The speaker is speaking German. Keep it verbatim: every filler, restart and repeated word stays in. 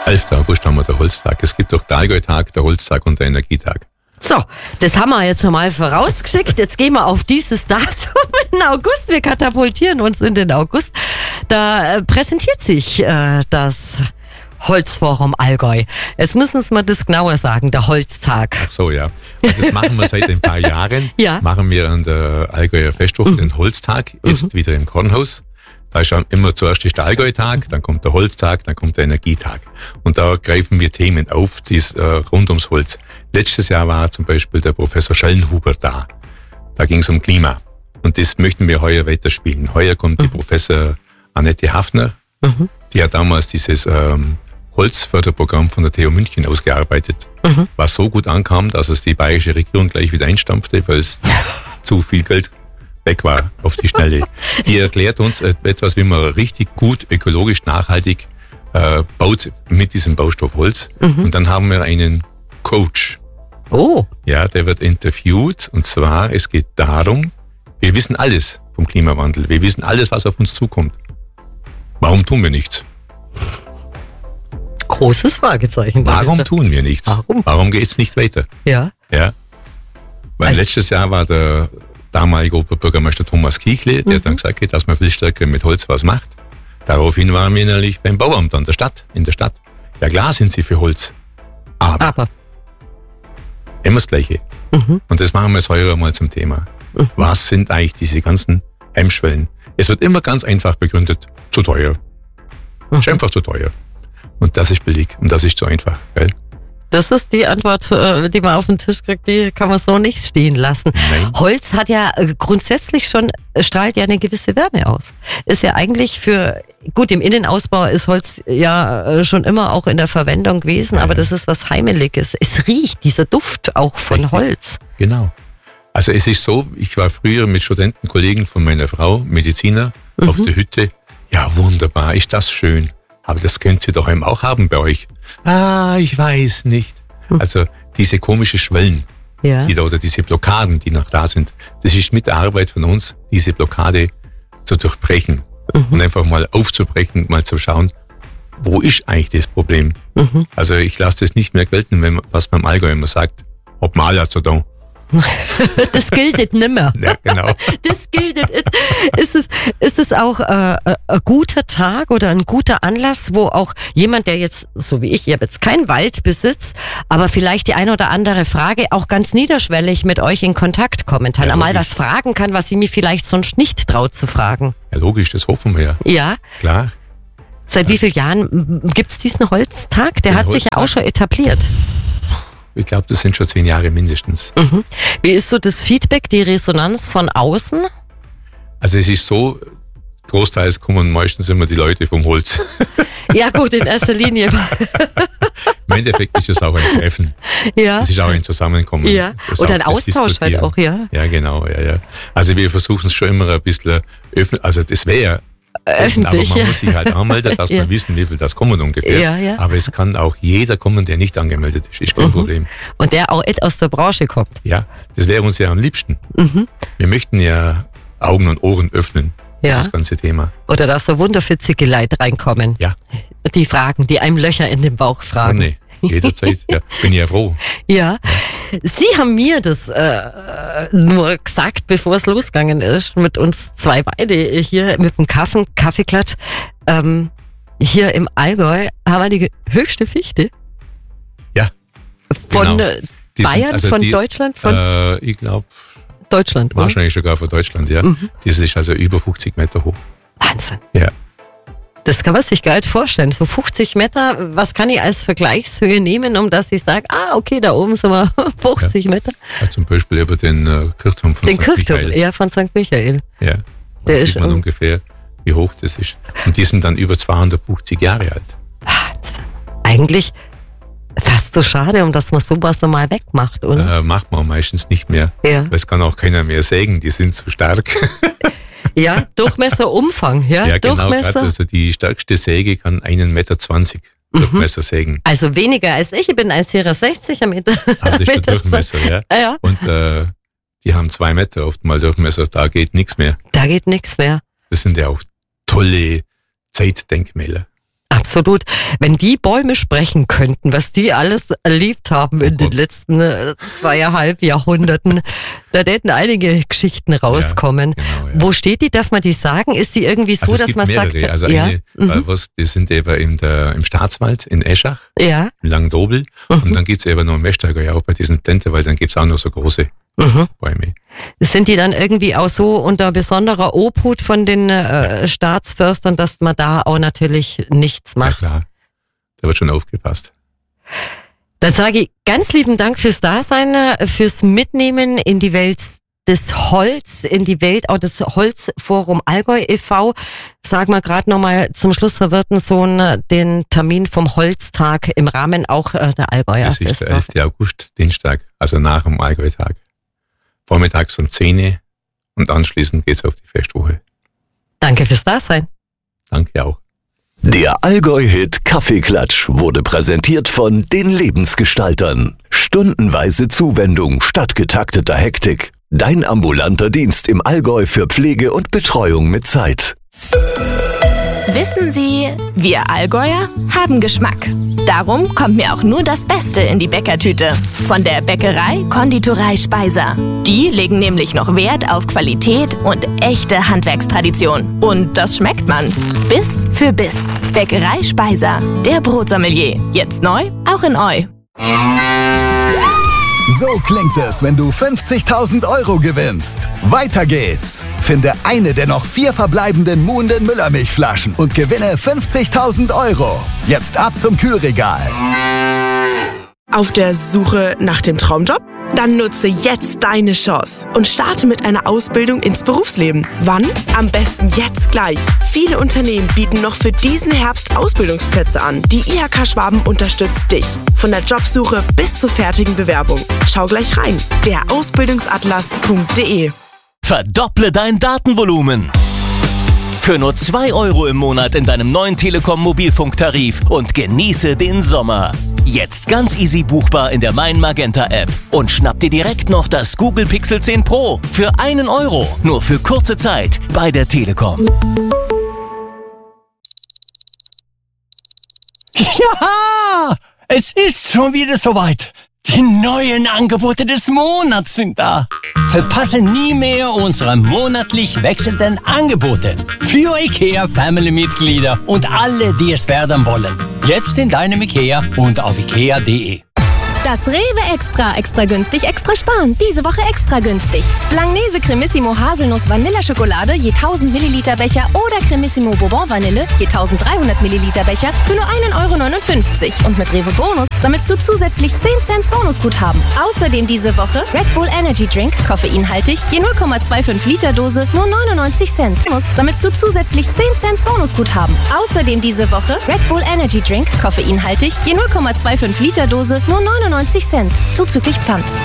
elften August haben wir den Holztag. Es gibt auch den Allgäu-Tag, der Holztag und der Energietag. So, das haben wir jetzt schon mal vorausgeschickt. Jetzt gehen wir auf dieses Datum in August. Wir katapultieren uns in den August. Da äh, präsentiert sich äh, das Holzforum Allgäu. Jetzt müssen Sie mal das genauer sagen, der Holztag. Ach so, ja. Und das machen wir seit ein paar Jahren. Ja. Machen wir an der Allgäuer Festwoche mhm. den Holztag, jetzt mhm. wieder im Kornhaus. Da ist immer zuerst ist der Allgäu-Tag, dann kommt der Holztag, dann kommt der Energietag. Und da greifen wir Themen auf, die äh, rund ums Holz. Letztes Jahr war zum Beispiel der Professor Schellenhuber da. Da ging es um Klima. Und das möchten wir heuer weiterspielen. Heuer kommt mhm. die Professor Annette Hafner. Mhm. Die hat damals dieses ähm, Holzförderprogramm von der T U München ausgearbeitet, mhm. was so gut ankam, dass es die bayerische Regierung gleich wieder einstampfte, weil es zu viel Geld weg war auf die Schnelle. Die erklärt uns etwas, wie man richtig gut, ökologisch, nachhaltig äh, baut mit diesem Baustoff Holz. Mhm. Und dann haben wir einen Coach. Oh. Ja, der wird interviewt. Und zwar, es geht darum, wir wissen alles vom Klimawandel. Wir wissen alles, was auf uns zukommt. Warum tun wir nichts? Großes Fragezeichen. Warum tun wir nichts? Warum? Warum geht es nicht weiter? Ja. Ja. Weil also, letztes Jahr war der damalige Oberbürgermeister Thomas Kiechle, der mhm. hat dann gesagt hat, dass man viel stärker mit Holz was macht. Daraufhin waren wir nämlich beim Bauamt an der Stadt, in der Stadt. Ja klar sind sie für Holz. Aber. Aber. Immer das Gleiche. Mhm. Und das machen wir jetzt heuer mal zum Thema. Mhm. Was sind eigentlich diese ganzen Hemmschwellen? Es wird immer ganz einfach begründet, zu teuer. Mhm. Ist einfach zu teuer. Und das ist billig und das ist zu einfach, gell? Das ist die Antwort, die man auf den Tisch kriegt, die kann man so nicht stehen lassen. Nein. Holz hat ja grundsätzlich schon, strahlt ja eine gewisse Wärme aus. Ist ja eigentlich für, gut, im Innenausbau ist Holz ja schon immer auch in der Verwendung gewesen, ja, aber das ist was Heimeliges. Es riecht, dieser Duft auch von Richtig. Holz. Genau. Also es ist so, ich war früher mit Studentenkollegen von meiner Frau, Mediziner, mhm. auf der Hütte. Ja, wunderbar, ist das schön. Aber das könnt ihr doch eben auch haben bei euch. Ah, ich weiß nicht. Also diese komischen Schwellen, ja. die da, oder diese Blockaden, die noch da sind, das ist mit der Arbeit von uns, diese Blockade zu durchbrechen mhm. und einfach mal aufzubrechen, mal zu schauen, wo ist eigentlich das Problem? Mhm. Also ich lasse das nicht mehr gelten, wenn, was man im Allgäu immer sagt, ob Maler zu tun. Das gilt nimmer. Ja, genau. Das gilt. Ist es, ist es auch äh, ein guter Tag oder ein guter Anlass, wo auch jemand, der jetzt, so wie ich, ich habe jetzt keinen Wald besitzt, aber vielleicht die eine oder andere Frage auch ganz niederschwellig mit euch in Kontakt kommen kann, ja, einmal was fragen kann, was sie mir vielleicht sonst nicht traut zu fragen. Ja, logisch, das hoffen wir ja. Ja. Klar. Seit wie vielen Jahren gibt's diesen Holztag? Der Den hat Holztag? sich ja auch schon etabliert. Ich glaube, das sind schon zehn Jahre mindestens. Mhm. Wie ist so das Feedback, die Resonanz von außen? Also es ist so, großteils kommen meistens immer die Leute vom Holz. Ja gut, in erster Linie. Im Endeffekt ist es auch ein Treffen. Ja. Es ist auch ein Zusammenkommen. Ja. Oder ein Austausch halt auch, ja. Ja, genau, ja, ja. Also wir versuchen es schon immer ein bisschen öffnen. Also das wäre öffentlich. Aber man muss sich halt anmelden, dass ja. wir wissen, wie viel das kommen ungefähr. Ja, ja. Aber es kann auch jeder kommen, der nicht angemeldet ist. Ist kein mhm. Problem. Und der auch aus der Branche kommt. Ja, das wäre uns ja am liebsten. Mhm. Wir möchten ja Augen und Ohren öffnen. Ja. Das ganze Thema. Oder dass so wunderfitzige Leute reinkommen. Ja. Die fragen, die einem Löcher in den Bauch fragen. Oh, nee. Jederzeit, ja. Bin ja froh. Ja. Sie haben mir das äh, nur gesagt, bevor es losgegangen ist, mit uns zwei beide hier mit dem Kaffee, Kaffeeklatsch. Ähm, hier im Allgäu haben wir die höchste Fichte. Ja. Von genau. Bayern, sind, also von die, Deutschland, von äh, ich glaube Deutschland. Wahrscheinlich oder? sogar von Deutschland, ja. Mhm. Das ist also über fünfzig Meter hoch. Wahnsinn. Ja. Das kann man sich gar nicht vorstellen. So fünfzig Meter, was kann ich als Vergleichshöhe nehmen, um dass ich sage, ah, okay, da oben sind wir fünfzig ja. Meter. Ja, zum Beispiel über den äh, Kirchturm von den Sankt Kirchturm, Michael. Ja, von Sankt Michael. Ja, da der sieht ist man um, ungefähr, wie hoch das ist. Und die sind dann über zweihundertfünfzig Jahre alt. Wahnsinn. Eigentlich fast so schade, um dass man sowas nochmal wegmacht, oder? Äh, macht man meistens nicht mehr. Ja. Das kann auch keiner mehr sägen, die sind zu stark. Ja, Durchmesser, Umfang. Ja, ja genau. Durchmesser. Also die stärkste Säge kann einen Meter zwanzig Durchmesser mhm. sägen. Also weniger als ich. Ich bin eins Komma vierundsechzig Meter. Ah, das ist der Durchmesser, ja. ja. Und äh, die haben zwei Meter oft mal Durchmesser. Da geht nichts mehr. Da geht nichts mehr. Das sind ja auch tolle Zeitdenkmäler. Absolut. Wenn die Bäume sprechen könnten, was die alles erlebt haben in den letzten äh, zweieinhalb Jahrhunderten, da hätten einige Geschichten rauskommen. Ja, genau, ja. Wo steht die? Darf man die sagen? Ist die irgendwie so, also es dass gibt man mehrere. sagt... Also ja? eine, mhm. was, die sind eben in der, im Staatswald in Eschach, ja. im Langdobel. Mhm. Und dann gibt's eben noch im Westallgäu ja auch bei diesen Plänterwald, dann gibt's auch noch so große mhm. Bäume. Sind die dann irgendwie auch so unter besonderer Obhut von den äh, Staatsförstern, dass man da auch natürlich nichts macht? Ja klar, da wird schon aufgepasst. Dann sage ich ganz lieben Dank fürs Dasein, fürs Mitnehmen in die Welt des Holz, in die Welt auch des Holzforum Allgäu e V. Sagen wir gerade nochmal zum Schluss, Herr Wirtensohn, den Termin vom Holztag im Rahmen auch äh, der Allgäuer. Das ist der elften August, Dienstag, also nach dem Allgäu-Tag. Vormittags um zehn und anschließend geht's auf die Festwoche. Danke fürs Dasein. Danke auch. Der Allgäu-Hit Kaffeeklatsch wurde präsentiert von den Lebensgestaltern. Stundenweise Zuwendung statt getakteter Hektik. Dein ambulanter Dienst im Allgäu für Pflege und Betreuung mit Zeit. Wissen Sie, wir Allgäuer haben Geschmack. Darum kommt mir auch nur das Beste in die Bäckertüte. Von der Bäckerei Konditorei Speiser. Die legen nämlich noch Wert auf Qualität und echte Handwerkstradition. Und das schmeckt man. Biss für Biss. Bäckerei Speiser. Der Brotsommelier. Jetzt neu, auch in Eu. So klingt es, wenn du fünfzigtausend Euro gewinnst. Weiter geht's. Finde eine der noch vier verbleibenden Muhnden Müllermilchflaschen und gewinne fünfzigtausend Euro. Jetzt ab zum Kühlregal. Auf der Suche nach dem Traumjob? Dann nutze jetzt deine Chance und starte mit einer Ausbildung ins Berufsleben. Wann? Am besten jetzt gleich. Viele Unternehmen bieten noch für diesen Herbst Ausbildungsplätze an. Die I H K Schwaben unterstützt dich. Von der Jobsuche bis zur fertigen Bewerbung. Schau gleich rein. der Ausbildungsatlas punkt de. Verdopple dein Datenvolumen. Für nur zwei Euro im Monat in deinem neuen Telekom Mobilfunktarif und genieße den Sommer. Jetzt ganz easy buchbar in der Mein Magenta App und schnapp dir direkt noch das Google Pixel zehn Pro für einen Euro. Nur für kurze Zeit bei der Telekom. Ja, es ist schon wieder soweit. Die neuen Angebote des Monats sind da. Verpasse nie mehr unsere monatlich wechselnden Angebote für IKEA Family-Mitglieder und alle, die es werden wollen. Jetzt in deinem IKEA und auf ikea punkt de. Das Rewe Extra, extra günstig, extra sparen. Diese Woche extra günstig. Langnese Cremissimo Haselnuss Vanilleschokolade je tausend Milliliter Becher oder Cremissimo Bourbon Vanille je tausenddreihundert Milliliter Becher für nur einen Euro neunundfünfzig. Und mit Rewe Bonus sammelst du zusätzlich zehn Cent Bonusguthaben. Außerdem diese Woche Red Bull Energy Drink, koffeinhaltig, je null Komma fünfundzwanzig Liter Dose, nur neunundneunzig Cent. Bonus sammelst du zusätzlich zehn Cent Bonusguthaben. Außerdem diese Woche Red Bull Energy Drink, koffeinhaltig, je null Komma fünfundzwanzig Liter Dose, nur neunundneunzig Cent. Zuzüglich Pfand.